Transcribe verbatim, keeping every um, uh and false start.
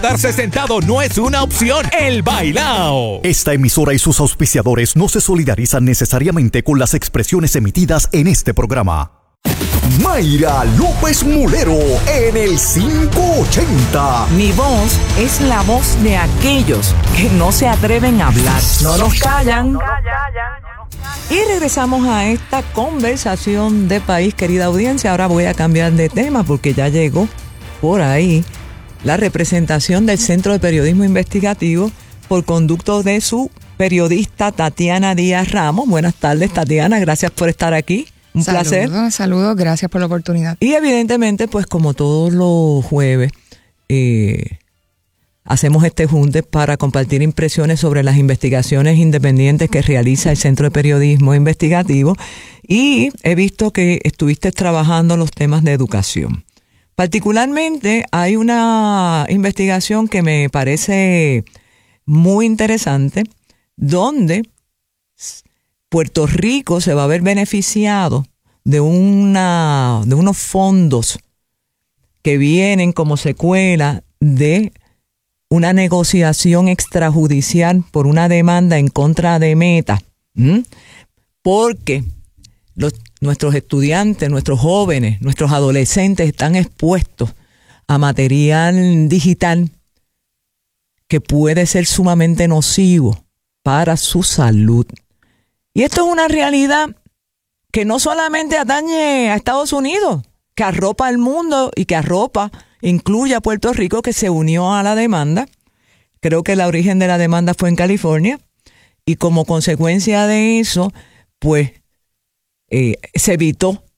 Darse sentado no es una opción. El bailao. Esta emisora y sus auspiciadores no se solidarizan necesariamente con las expresiones emitidas en este programa. Mayra López Mulero en el quinientos ochenta. Mi voz es la voz de aquellos que no se atreven a hablar. No nos callan. Y regresamos a esta conversación de país, querida audiencia. Ahora voy a cambiar de tema porque ya llegó por ahí la representación del Centro de Periodismo Investigativo por conducto de su periodista Tatiana Díaz Ramos. Buenas tardes, Tatiana, gracias por estar aquí. Un saludos, placer. Saludos, gracias por la oportunidad. Y evidentemente, pues como todos los jueves, eh, hacemos este junte para compartir impresiones sobre las investigaciones independientes que realiza el Centro de Periodismo Investigativo. Y he visto que estuviste trabajando los temas de educación. Particularmente hay una investigación que me parece muy interesante, donde Puerto Rico se va a ver beneficiado de, una, de unos fondos que vienen como secuela de una negociación extrajudicial por una demanda en contra de Meta, ¿m? porque los nuestros estudiantes, nuestros jóvenes, nuestros adolescentes están expuestos a material digital que puede ser sumamente nocivo para su salud. Y esto es una realidad que no solamente atañe a Estados Unidos, que arropa al mundo y que arropa, incluye a Puerto Rico, que se unió a la demanda. Creo que el origen de la demanda fue en California y como consecuencia de eso, pues, Eh, se evitó